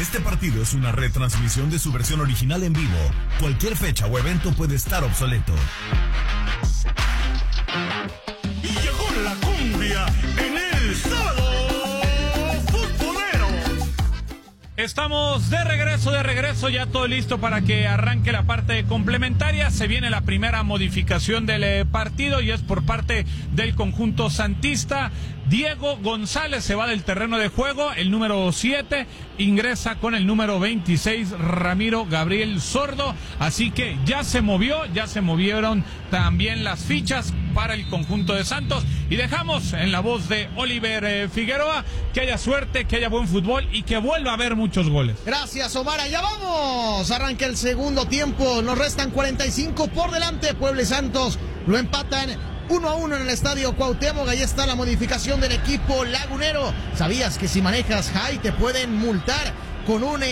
Este partido es una retransmisión de su versión original en vivo. Cualquier fecha o evento puede estar obsoleto. Y llegó la cumbia en el sábado futbolero. Estamos de regreso, ya todo listo para que arranque la parte complementaria. Se viene la primera modificación del partido y es por parte del conjunto santista. Diego González se va del terreno de juego, el número 7 ingresa con el número 26 Ramiro Gabriel Sordo, así que ya se movieron también las fichas para el conjunto de Santos y dejamos en la voz de Oliver Figueroa que haya suerte, que haya buen fútbol y que vuelva a haber muchos goles. Gracias, Omar, allá vamos, arranca el segundo tiempo, nos restan 45 por delante, Puebla y Santos lo empatan 1-1 en el estadio Cuauhtémoc. Ahí está la modificación del equipo lagunero. ¿Sabías que si manejas high te pueden multar con un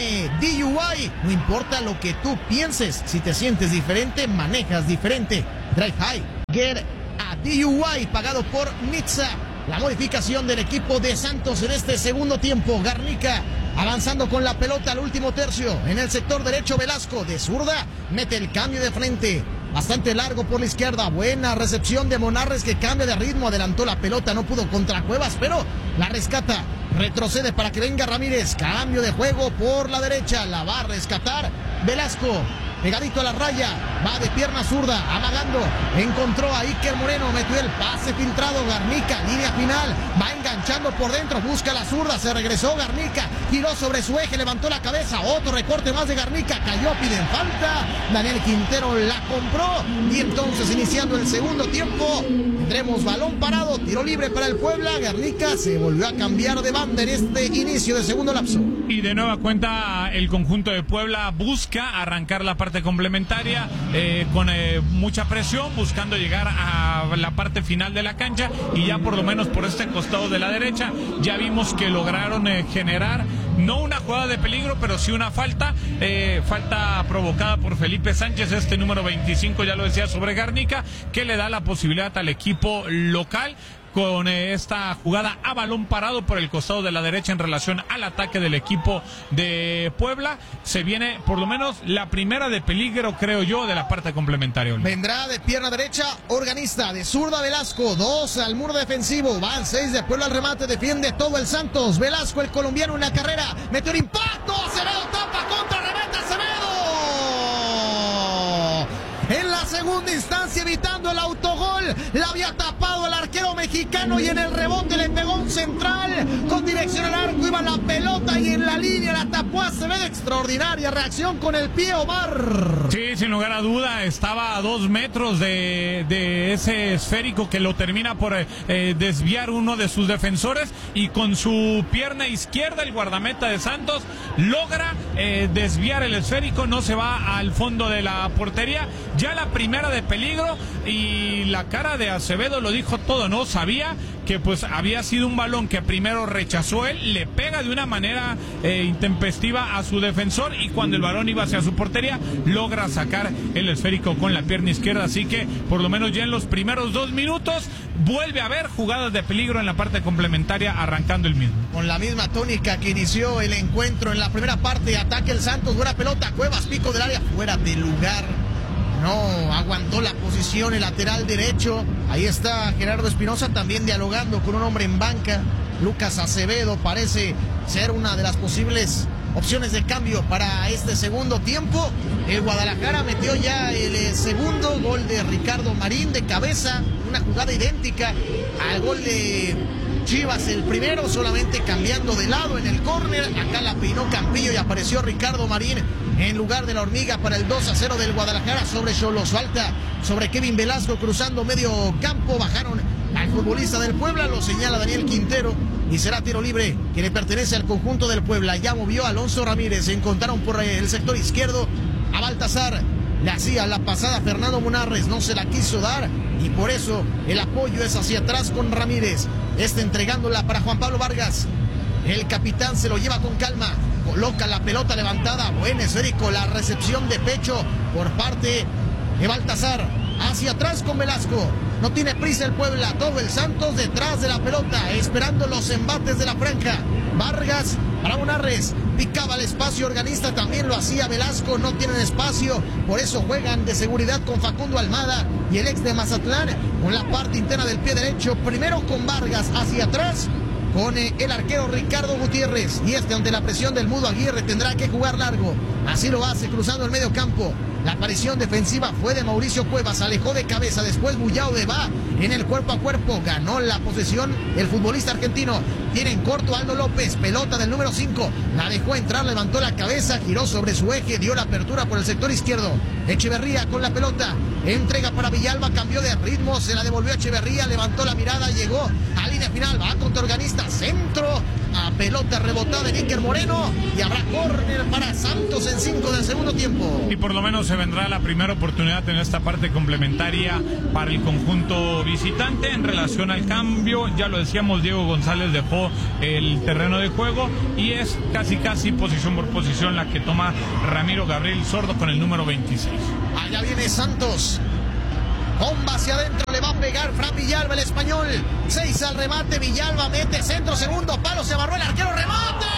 DUI? No importa lo que tú pienses, si te sientes diferente, manejas diferente. Drive high, get a DUI, pagado por Nitsa. La modificación del equipo de Santos en este segundo tiempo. Garnica avanzando con la pelota al último tercio. En el sector derecho, Velasco de zurda mete el cambio de frente. Bastante largo por la izquierda. Buena recepción de Monarres que cambia de ritmo. Adelantó la pelota, no pudo contra Cuevas, pero la rescata. Retrocede para que venga Ramírez. Cambio de juego por la derecha. La va a rescatar Velasco. Pegadito a la raya, va de pierna zurda, amagando, encontró a Iker Moreno, metió el pase filtrado, Garnica, línea final, va enganchando por dentro, busca la zurda, se regresó Garnica, giró sobre su eje, levantó la cabeza, otro recorte más de Garnica, cayó, piden falta, Daniel Quintero la compró, y entonces iniciando el segundo tiempo, tendremos balón parado, tiro libre para el Puebla, Garnica se volvió a cambiar de banda en este inicio de segundo lapso. Y de nueva cuenta el conjunto de Puebla busca arrancar la parte complementaria con mucha presión, buscando llegar a la parte final de la cancha y ya por lo menos por este costado de la derecha ya vimos que lograron generar no una jugada de peligro, pero sí una falta provocada por Felipe Sánchez, este número 25, ya lo decía, sobre Garnica, que le da la posibilidad al equipo local con esta jugada a balón parado por el costado de la derecha en relación al ataque del equipo de Puebla. Se viene por lo menos la primera de peligro, creo yo, de la parte complementaria. Vendrá de pierna derecha, organista, de zurda Velasco, 2 al muro defensivo, van 6 de Puebla al remate, defiende todo el Santos. Velasco, el colombiano, en la carrera, metió el impacto, Acevedo tapa, contra, remete Acevedo. En la segunda instancia, evitando el autogol, la había tapado el arquero mexicano y en el rebote le pegó un central con dirección al arco, iba la pelota y en la línea la tapó Acevedo. Extraordinaria reacción con el pie, Omar. Sí, sin lugar a duda, estaba a 2 metros de ese esférico que lo termina por desviar uno de sus defensores y con su pierna izquierda el guardameta de Santos logra desviar el esférico, no se va al fondo de la portería. Ya la primera de peligro y la cara de Acevedo lo dijo todo, ¿no? Sabía que pues había sido un balón que primero rechazó él, le pega de una manera intempestiva a su defensor y cuando el balón iba hacia su portería logra sacar el esférico con la pierna izquierda, así que por lo menos ya en los primeros 2 minutos vuelve a haber jugadas de peligro en la parte complementaria arrancando el mismo. Con la misma tónica que inició el encuentro en la primera parte, ataque el Santos, buena pelota, Cuevas, pico del área, fuera de lugar. No, aguantó la posición el lateral derecho. Ahí está Gerardo Espinosa también dialogando con un hombre en banca. Lucas Acevedo parece ser una de las posibles opciones de cambio para este segundo tiempo. El Guadalajara metió ya el segundo gol de Ricardo Marín de cabeza. Una jugada idéntica al gol de Chivas, el primero, solamente cambiando de lado en el córner. Acá la peinó Campillo y apareció Ricardo Marín en lugar de la hormiga para el 2-0 del Guadalajara sobre Xolos. Falta sobre Kevin Velasco cruzando medio campo. Bajaron al futbolista del Puebla, lo señala Daniel Quintero y será tiro libre que le pertenece al conjunto del Puebla. Ya movió Alonso Ramírez, se encontraron por el sector izquierdo a Baltasar. Le hacía la pasada Fernando Monarres, no se la quiso dar y por eso el apoyo es hacia atrás con Ramírez. Entregándola para Juan Pablo Vargas. El capitán se lo lleva con calma. Coloca la pelota levantada. Buen esférico. La recepción de pecho por parte de Baltasar. Hacia atrás con Velasco. No tiene prisa el Puebla. Todo el Santos detrás de la pelota. Esperando los embates de la franja. Vargas Bravo Narres picaba el espacio, Organista también lo hacía, Velasco no tienen espacio, por eso juegan de seguridad con Facundo Almada y el ex de Mazatlán con la parte interna del pie derecho, primero con Vargas hacia atrás, con el arquero Ricardo Gutiérrez, y ante la presión del Mudo Aguirre tendrá que jugar largo, así lo hace cruzando el medio campo. La aparición defensiva fue de Mauricio Cuevas, alejó de cabeza, después Bullao de Va en el cuerpo a cuerpo, ganó la posesión el futbolista argentino, tiene en corto Aldo López, pelota del número 5, la dejó entrar, levantó la cabeza, giró sobre su eje, dio la apertura por el sector izquierdo, Echeverría con la pelota, entrega para Villalba, cambió de ritmo, se la devolvió a Echeverría, levantó la mirada, llegó a línea final, va contra Organista, centro, a pelota rebotada de Níker Moreno, y habrá córner para Santos en 5 del segundo tiempo. Y por lo menos se vendrá la primera oportunidad en esta parte complementaria para el conjunto visitante en relación al cambio. Ya lo decíamos, Diego González dejó el terreno de juego y es casi posición por posición la que toma Ramiro Gabriel Sordo con el número 26. Allá viene Santos. Bomba hacia adentro, le va a pegar Fran Villalba, el español. 6 al remate, Villalba mete centro, segundo palo, se abarró el arquero, remate.